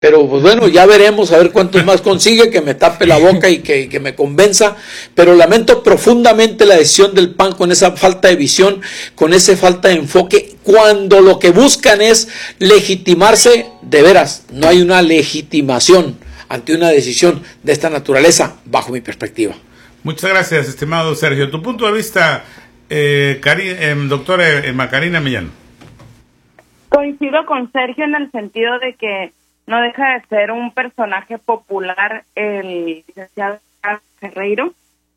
pero pues bueno, ya veremos a ver cuántos más consigue, que me tape la boca y que me convenza, pero lamento profundamente la decisión del PAN con esa falta de visión, con esa falta de enfoque, cuando lo que buscan es legitimarse. De veras, no hay una legitimación ante una decisión de esta naturaleza, bajo mi perspectiva. Muchas gracias, estimado Sergio. Tu punto de vista, doctora Macarena Millán. Coincido con Sergio en el sentido de que no deja de ser un personaje popular el licenciado Ferreiro.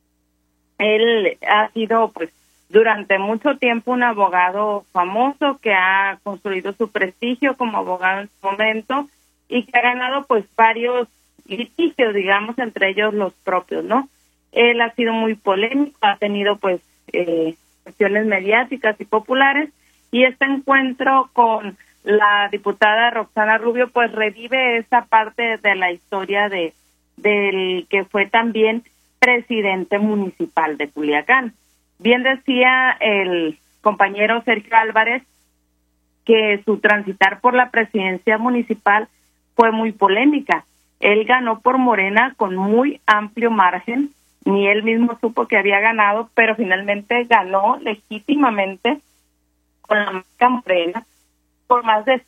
Él ha sido, pues, durante mucho tiempo un abogado famoso que ha construido su prestigio como abogado en su momento y que ha ganado, pues, varios litigios, digamos, entre ellos los propios, ¿no? Él ha sido muy polémico, ha tenido, pues, cuestiones mediáticas y populares, y este encuentro con la diputada Roxana Rubio pues revive esa parte de la historia del que fue también presidente municipal de Culiacán. Bien decía el compañero Sergio Álvarez que su transitar por la presidencia municipal fue muy polémica. Él ganó por Morena con muy amplio margen, ni él mismo supo que había ganado, pero finalmente ganó legítimamente con la marca Morena por más de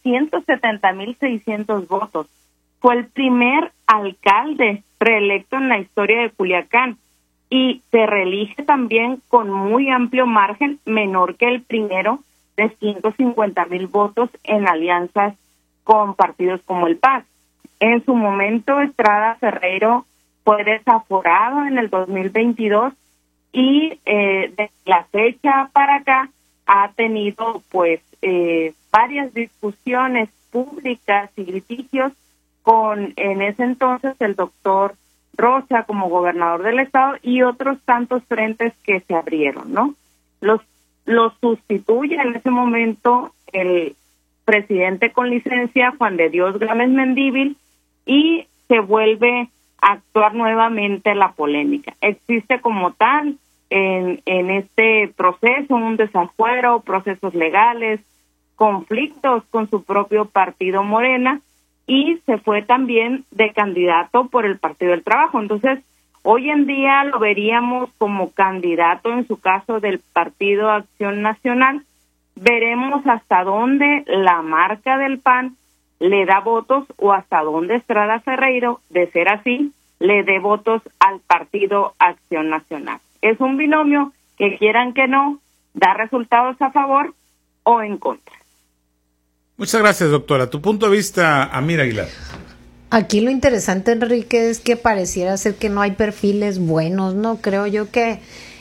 170,600 votos. Fue el primer alcalde reelecto en la historia de Culiacán y se reelige también con muy amplio margen, menor que el primero, de 150,000 votos en alianzas con partidos como el PAN. En su momento, Estrada Ferreiro fue desaforado en el 2022 y de la fecha para acá ha tenido pues varias discusiones públicas y litigios con en ese entonces el doctor Rocha como gobernador del estado y otros tantos frentes que se abrieron, ¿no? Los sustituye en ese momento el presidente con licencia Juan de Dios Gámez Mendívil y se vuelve a actuar nuevamente la polémica. Existe como tal en este proceso un desafuero, procesos legales, conflictos con su propio partido Morena y se fue también de candidato por el Partido del Trabajo. Entonces, hoy en día lo veríamos como candidato en su caso del Partido Acción Nacional. Veremos hasta dónde la marca del PAN le da votos o hasta dónde Estrada Ferreiro, de ser así, le dé votos al Partido Acción Nacional. Es un binomio que quieran que no, da resultados a favor o en contra. Muchas gracias, doctora. Tu punto de vista, Amir Aguilar. Aquí lo interesante, Enrique, es que pareciera ser que no hay perfiles buenos, ¿no? Creo yo que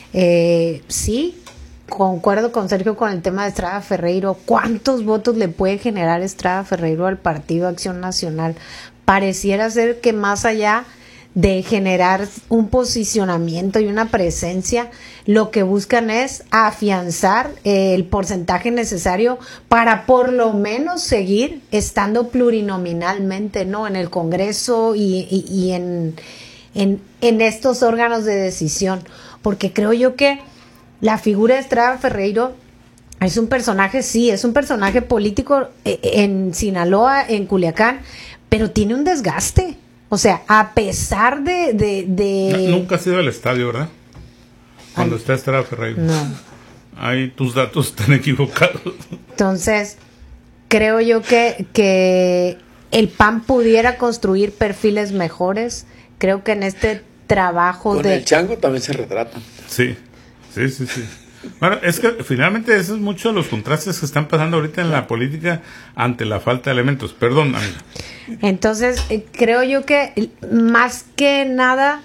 sí, concuerdo con Sergio con el tema de Estrada Ferreiro. ¿Cuántos votos le puede generar Estrada Ferreiro al Partido Acción Nacional? Pareciera ser que más allá de generar un posicionamiento y una presencia, lo que buscan es afianzar el porcentaje necesario para por lo menos seguir estando plurinominalmente, ¿no? En el Congreso y en estos órganos de decisión, porque creo yo que la figura de Estrada Ferreiro es un personaje, sí, es un personaje político en Sinaloa, en Culiacán, pero tiene un desgaste. O sea, a pesar de... Nunca has ido al estadio, ¿verdad? Cuando está Estrada Ferreiro. No. Ahí tus datos están equivocados. Entonces, creo yo que el PAN pudiera construir perfiles mejores. Creo que en este trabajo con el Chango también se retratan. Sí. Bueno, es que finalmente eso es mucho de los contrastes que están pasando ahorita en la política ante la falta de elementos. Perdón, amiga. Entonces, creo yo que más que nada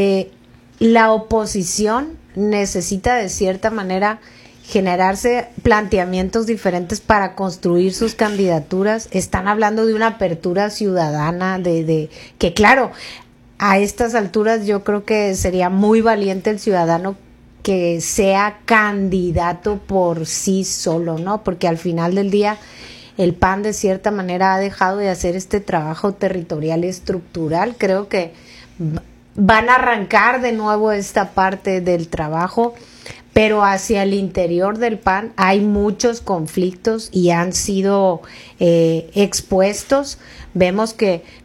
la oposición necesita de cierta manera generarse planteamientos diferentes para construir sus candidaturas. Están hablando de una apertura ciudadana, de que claro, a estas alturas yo creo que sería muy valiente el ciudadano que sea candidato por sí solo, ¿no? Porque al final del día el PAN de cierta manera ha dejado de hacer este trabajo territorial y estructural. Creo que van a arrancar de nuevo esta parte del trabajo, pero hacia el interior del PAN hay muchos conflictos y han sido expuestos. Vemos que